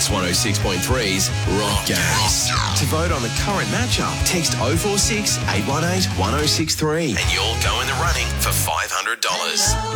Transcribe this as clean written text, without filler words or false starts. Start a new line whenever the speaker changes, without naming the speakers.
Mix 106.3's Rock Games. To vote on the current matchup, text 046 818 1063 and you'll go in the running for $500.